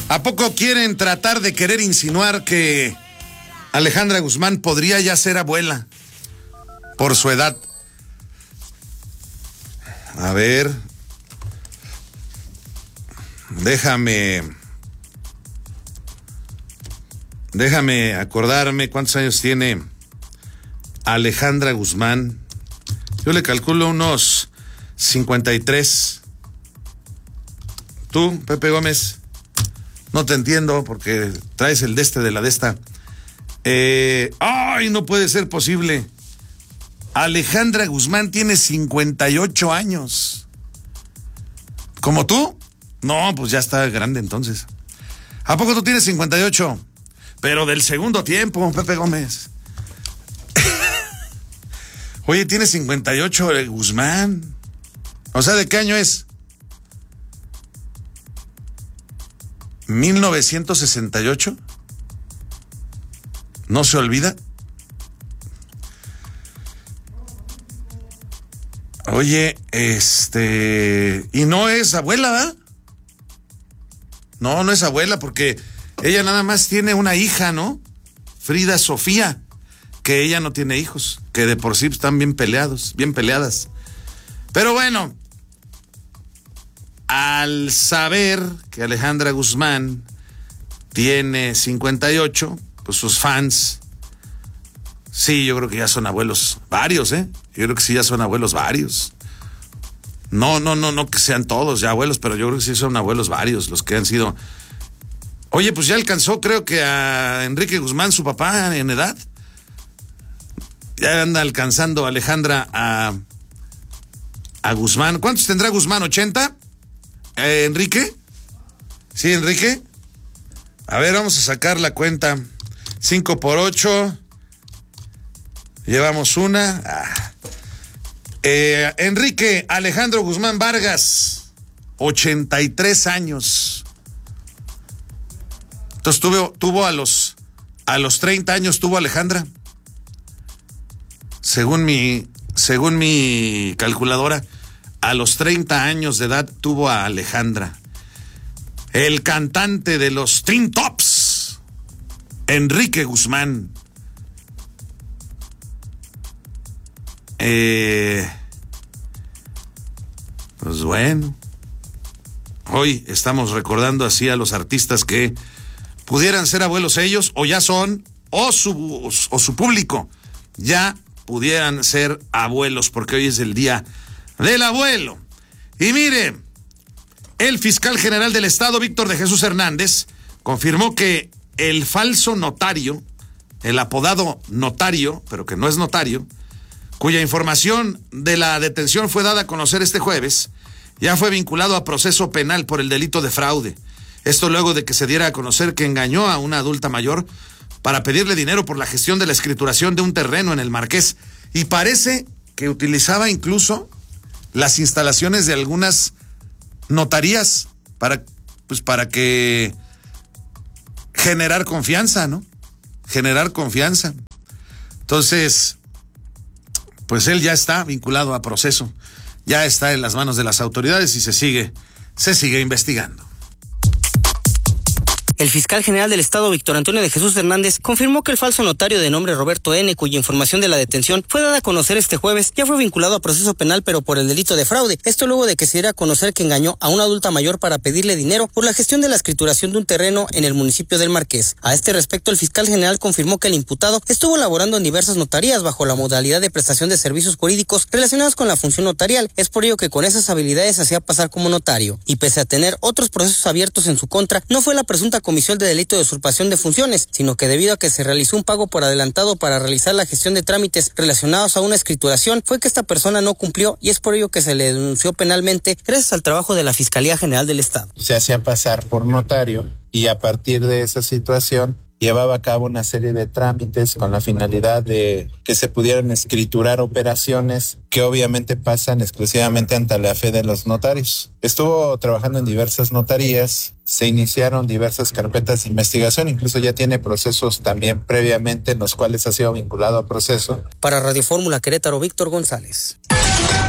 ¿A poco quieren tratar de querer insinuar que Alejandra Guzmán podría ya ser abuela por su edad? A ver, déjame acordarme cuántos años tiene Alejandra Guzmán. Yo le calculo unos 53. ¿Tú, Pepe Gómez? No te entiendo porque traes el de la de esta. ¡Ay, no puede ser posible! Alejandra Guzmán tiene 58 años. ¿Como tú? No, pues ya está grande entonces. ¿A poco tú tienes 58? Pero del segundo tiempo, Pepe Gómez. Oye, tiene 58 Guzmán. O sea, ¿de qué año es? 1968. ¿No se olvida? Oye, y no es abuela, ¿verdad? No es abuela porque ella nada más tiene una hija, ¿no? Frida Sofía, que ella no tiene hijos, que de por sí están bien peleadas. Pero bueno, al saber que Alejandra Guzmán tiene 58, pues sus fans, sí, yo creo que ya son abuelos varios, ¿eh? Yo creo que sí ya son abuelos varios. No que sean todos ya abuelos, pero yo creo que sí son abuelos varios los que han sido. Oye, pues ya alcanzó, creo que a Enrique Guzmán, su papá, en edad. Ya anda alcanzando Alejandra a Guzmán. ¿Cuántos tendrá Guzmán? ¿80? ¿Enrique? ¿Sí, Enrique? A ver, vamos a sacar la cuenta. 5 por 8. Llevamos una. Enrique Alejandro Guzmán Vargas, 83 años. Entonces tuvo a los 30 años tuvo Alejandra. Según mi calculadora, a los 30 años de edad tuvo a Alejandra. El cantante de los Teen Tops, Enrique Guzmán. Pues bueno, hoy estamos recordando así a los artistas que pudieran ser abuelos ellos, o ya son, o su público ya pudieran ser abuelos, porque hoy es el día del abuelo. Y mire, el fiscal general del estado, Víctor de Jesús Hernández, confirmó que el falso notario, el apodado notario, pero que no es notario, cuya información de la detención fue dada a conocer este jueves, ya fue vinculado a proceso penal por el delito de fraude. Esto luego de que se diera a conocer que engañó a una adulta mayor para pedirle dinero por la gestión de la escrituración de un terreno en el Marqués. Y parece que utilizaba incluso las instalaciones de algunas notarías para que generar confianza, ¿no? Generar confianza. Entonces, pues él ya está vinculado a proceso, ya está en las manos de las autoridades y se sigue investigando. El fiscal general del estado, Víctor Antonio de Jesús Hernández, confirmó que el falso notario de nombre Roberto N., cuya información de la detención fue dada a conocer este jueves, ya fue vinculado a proceso penal, pero por el delito de fraude. Esto luego de que se diera a conocer que engañó a una adulta mayor para pedirle dinero por la gestión de la escrituración de un terreno en el municipio del Marqués. A este respecto, el fiscal general confirmó que el imputado estuvo laborando en diversas notarías bajo la modalidad de prestación de servicios jurídicos relacionados con la función notarial. Es por ello que con esas habilidades se hacía pasar como notario. Y pese a tener otros procesos abiertos en su contra, no fue la presunta comisión de delito de usurpación de funciones, sino que debido a que se realizó un pago por adelantado para realizar la gestión de trámites relacionados a una escrituración, fue que esta persona no cumplió y es por ello que se le denunció penalmente gracias al trabajo de la Fiscalía General del Estado. Se hacía pasar por notario y a partir de esa situación llevaba a cabo una serie de trámites con la finalidad de que se pudieran escriturar operaciones que obviamente pasan exclusivamente ante la fe de los notarios. Estuvo trabajando en diversas notarías, se iniciaron diversas carpetas de investigación, incluso ya tiene procesos también previamente en los cuales ha sido vinculado a proceso. Para Radio Fórmula Querétaro, Víctor González.